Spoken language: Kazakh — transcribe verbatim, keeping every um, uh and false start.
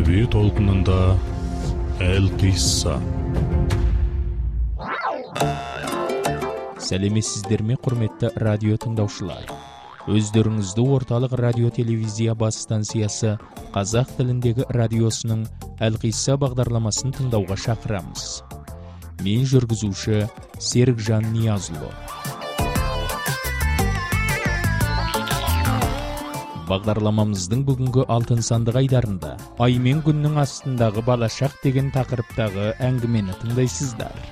әдеби толқынында Әл-Қисса. Сәлеметсіздер ме, құрметті радио тыңдаушылар. Өздеріңізді орталық радио телевизия бас станциясы қазақ тіліндегі радиосының Әл-Қисса бағдарламасын тыңдауға шақырамыз. Мен жүргізуші Серікжан Ниязұлы. Бағдарламамыздың бүгінгі алтын сандық айдарында ай мен күннің астындағы балашақ деген тақырыптағы әңгімені тыңдайсыздар.